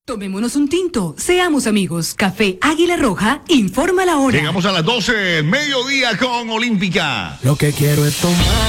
Tomémonos un tinto, seamos amigos. Café Águila Roja, informa la hora. Llegamos a las 12, mediodía con Olímpica. Lo que quiero es tomar.